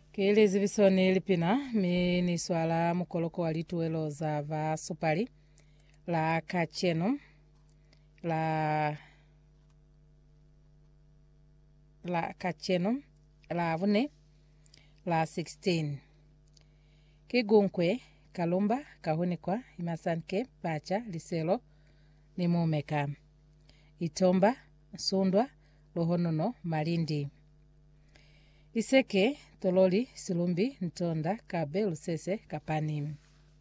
Kile zibisoni lipina ni swala mukoloko walituelo za va supali la kacheno la kacheno la vune la 16 kigunkwe kalumba kahunikwa imasanke pacha liselo ni mumeka itomba sundwa lohonono malindi iseke tololi silumbi ntonda kabe lusese kapani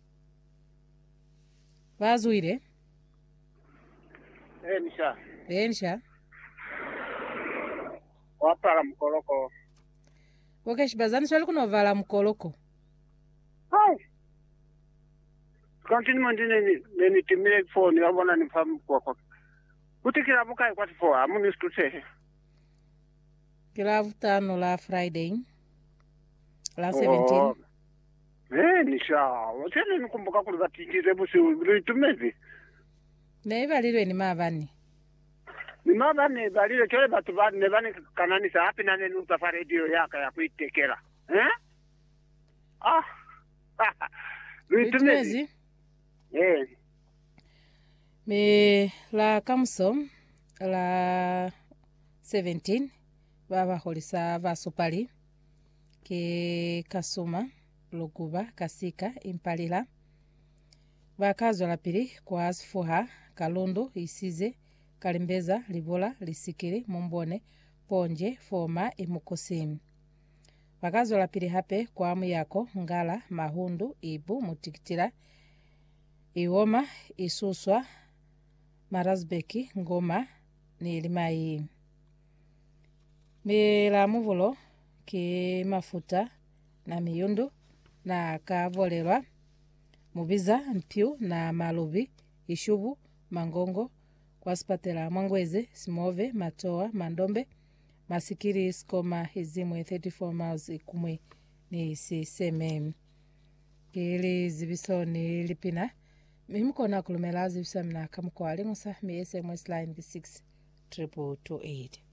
vazuire nisha wapala mkoloko okeshibazani swali kunovala mkoloko hai kantini mandine neni timile phone yabona nifamu kwa kuti kila bukai kwa tifo amuni situte kila vutano la Friday la 17 nisha wachene nikumbuka kuli batijire busi ulitumezi neivalilwe ni mavani ni mavani balile chole batu bane bane kananisa hapi nane nuta radio yaka ya kuitekera litumezi me la kamsom la 17 vavaholisa vasupali ke kasuma luguba kasika impalila vakazwa lapili kwa asifuha kalundu isize kalimbeza libola lisikili mumbone ponje foma imukusimu vakazwa lapili hape kwa amu yako ngala mahundu ibu mutikitila iwoma isuswa marazbeki ngoma ni limai mila muvulo ke mafuta na miyundu na kavolelwa mubiza mpyu na malubi ishubu mangongo kwa spatela mwangweze simove matoa mandombe masikiri skoma hizimwe 34 miles ikumwe ni siseme kili zibisoni lipina mimukona kulumela zibisa mina kamukwali ngusa mi SMS line B6 228